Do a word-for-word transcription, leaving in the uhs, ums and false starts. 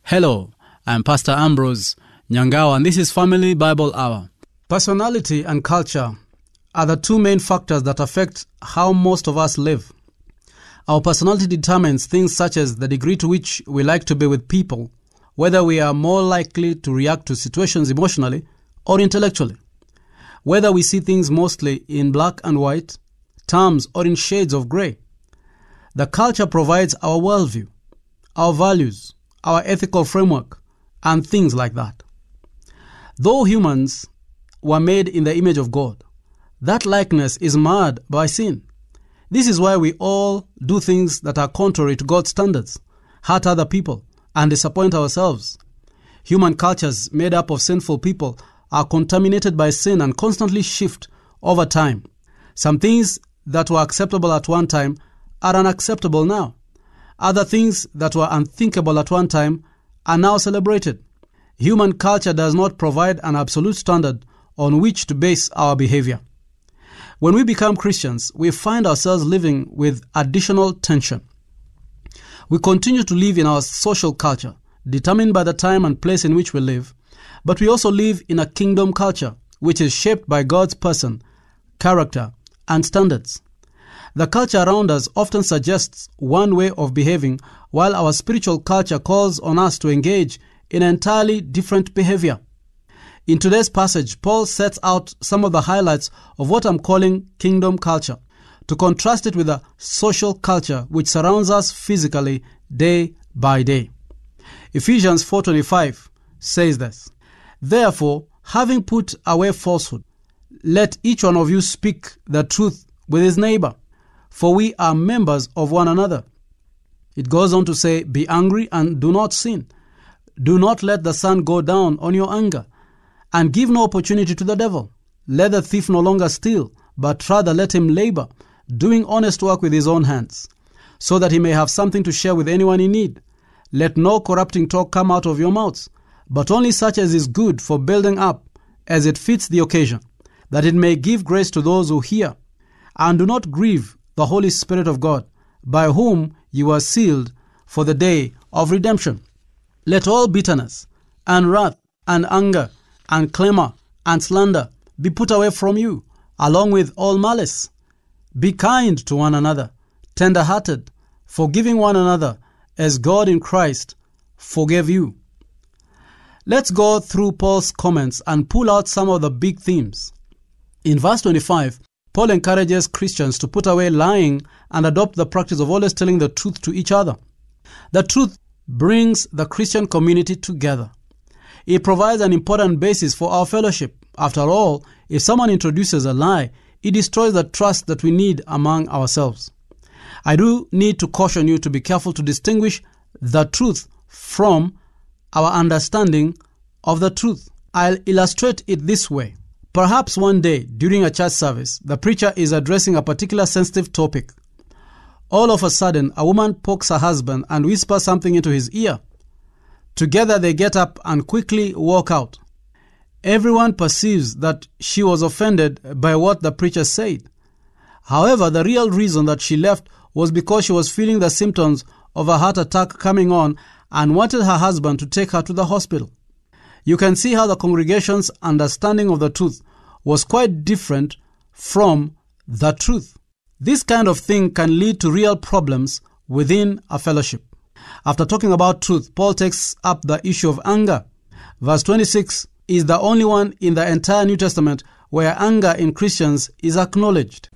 Hello, I'm Pastor Ambrose Nyangawa, and this is Family Bible Hour. Personality and culture are the two main factors that affect how most of us live. Our personality determines things such as the degree to which we like to be with people, whether we are more likely to react to situations emotionally or intellectually, whether we see things mostly in black and white terms or in shades of gray. The culture provides our worldview, our values, our ethical framework, and things like that. Though humans were made in the image of God, that likeness is marred by sin. This is why we all do things that are contrary to God's standards, hurt other people, and disappoint ourselves. Human cultures made up of sinful people are contaminated by sin and constantly shift over time. Some things that were acceptable at one time are unacceptable now. Other things that were unthinkable at one time are now celebrated. Human culture does not provide an absolute standard on which to base our behavior. When we become Christians, we find ourselves living with additional tension. We continue to live in our social culture, determined by the time and place in which we live, but we also live in a kingdom culture, which is shaped by God's person, character, and standards. The culture around us often suggests one way of behaving, while our spiritual culture calls on us to engage in entirely different behavior. In today's passage, Paul sets out some of the highlights of what I'm calling kingdom culture, to contrast it with the social culture which surrounds us physically day by day. Ephesians four twenty-five says this, "Therefore, having put away falsehood, let each one of you speak the truth with his neighbor, for we are members of one another." It goes on to say, "Be angry and do not sin. Do not let the sun go down on your anger, and give no opportunity to the devil. Let the thief no longer steal, but rather let him labor, doing honest work with his own hands, so that he may have something to share with anyone in need. Let no corrupting talk come out of your mouths, but only such as is good for building up, as it fits the occasion, that it may give grace to those who hear. And do not grieve the Holy Spirit of God, by whom you are sealed for the day of redemption. Let all bitterness and wrath and anger and clamor and slander be put away from you, along with all malice. Be kind to one another, tender-hearted, forgiving one another, as God in Christ forgave you." Let's go through Paul's comments and pull out some of the big themes. In verse twenty-five, Paul encourages Christians to put away lying and adopt the practice of always telling the truth to each other. The truth brings the Christian community together. It provides an important basis for our fellowship. After all, if someone introduces a lie, it destroys the trust that we need among ourselves. I do need to caution you to be careful to distinguish the truth from our understanding of the truth. I'll illustrate it this way. Perhaps one day, during a church service, the preacher is addressing a particular sensitive topic. All of a sudden, a woman pokes her husband and whispers something into his ear. Together they get up and quickly walk out. Everyone perceives that she was offended by what the preacher said. However, the real reason that she left was because she was feeling the symptoms of a heart attack coming on and wanted her husband to take her to the hospital. You can see how the congregation's understanding of the truth was quite different from the truth. This kind of thing can lead to real problems within a fellowship. After talking about truth, Paul takes up the issue of anger. Verse twenty-six is the only one in the entire New Testament where anger in Christians is acknowledged.